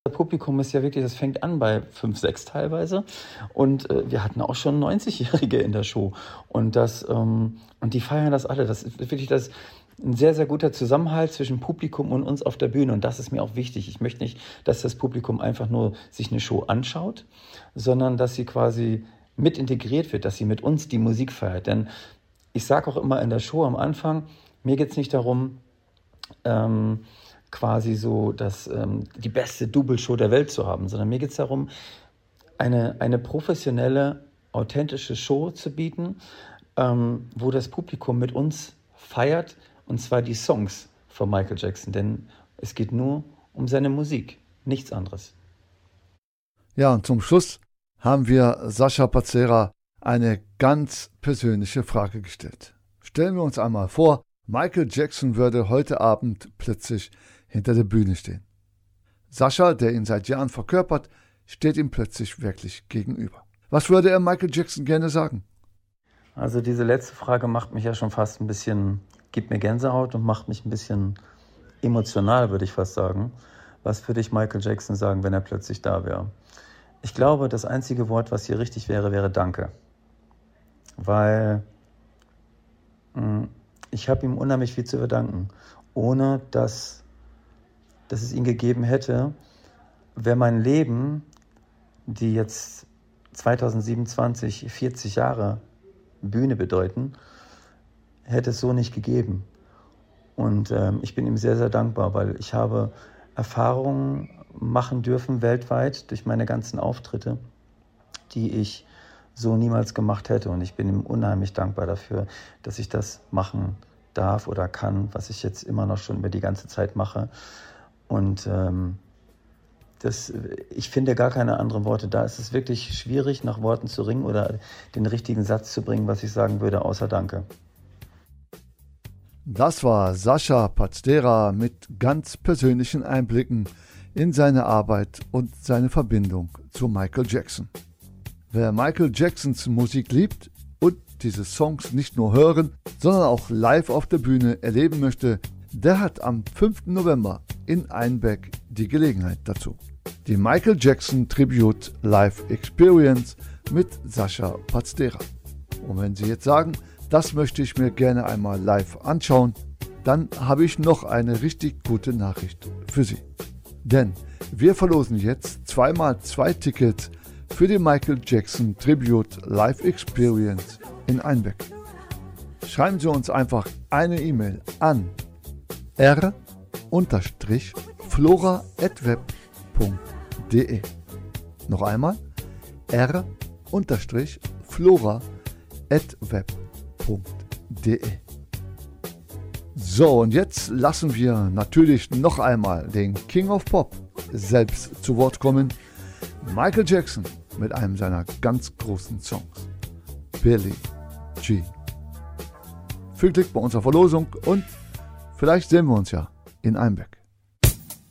Publikum ist ja wirklich, das fängt an bei 5, 6 teilweise. Und wir hatten auch schon 90-Jährige in der Show. Und und die feiern das alle. Das ist wirklich ein sehr, sehr guter Zusammenhalt zwischen Publikum und uns auf der Bühne. Und das ist mir auch wichtig. Ich möchte nicht, dass das Publikum einfach nur sich eine Show anschaut, sondern dass sie quasi mit integriert wird, dass sie mit uns die Musik feiert. Denn ich sage auch immer in der Show am Anfang, mir geht es nicht darum, quasi so die beste Double-Show der Welt zu haben, sondern mir geht es darum, eine professionelle, authentische Show zu bieten, wo das Publikum mit uns feiert, und zwar die Songs von Michael Jackson, denn es geht nur um seine Musik, nichts anderes. Ja, und zum Schluss haben wir Sascha Pazzera eine ganz persönliche Frage gestellt. Stellen wir uns einmal vor, Michael Jackson würde heute Abend plötzlich hinter der Bühne stehen. Sascha, der ihn seit Jahren verkörpert, steht ihm plötzlich wirklich gegenüber. Was würde er Michael Jackson gerne sagen? Also diese letzte Frage macht mich ja schon fast ein bisschen, gibt mir Gänsehaut und macht mich ein bisschen emotional, würde ich fast sagen. Was würde ich Michael Jackson sagen, wenn er plötzlich da wäre? Ich glaube, das einzige Wort, was hier richtig wäre, wäre Danke. Weil ich habe ihm unheimlich viel zu verdanken. Ohne dass es ihn gegeben hätte, wäre mein Leben, die jetzt 2027 40 Jahre Bühne bedeuten, hätte es so nicht gegeben. Und ich bin ihm sehr, sehr dankbar, weil ich habe Erfahrungen machen dürfen weltweit durch meine ganzen Auftritte, die ich so niemals gemacht hätte. Und ich bin ihm unheimlich dankbar dafür, dass ich das machen darf oder kann, was ich jetzt immer noch schon über die ganze Zeit mache. Und ich finde gar keine anderen Worte. Da ist es wirklich schwierig, nach Worten zu ringen oder den richtigen Satz zu bringen, was ich sagen würde, außer Danke. Das war Sascha Pazzera mit ganz persönlichen Einblicken in seine Arbeit und seine Verbindung zu Michael Jackson. Wer Michael Jacksons Musik liebt und diese Songs nicht nur hören, sondern auch live auf der Bühne erleben möchte, der hat am 5. November in Einbeck die Gelegenheit dazu. Die Michael Jackson Tribute Live Experience mit Sascha Pazzera. Und wenn Sie jetzt sagen, das möchte ich mir gerne einmal live anschauen, dann habe ich noch eine richtig gute Nachricht für Sie. Denn wir verlosen jetzt 2x2 Tickets für die Michael Jackson Tribute Live Experience in Einbeck. Schreiben Sie uns einfach eine E-Mail an r-flora@web.de. Noch einmal r-flora@web.de. So, und jetzt lassen wir natürlich noch einmal den King of Pop selbst zu Wort kommen. Michael Jackson mit einem seiner ganz großen Songs, Billie Jean. Viel Glück bei unserer Verlosung und vielleicht sehen wir uns ja in Einbeck.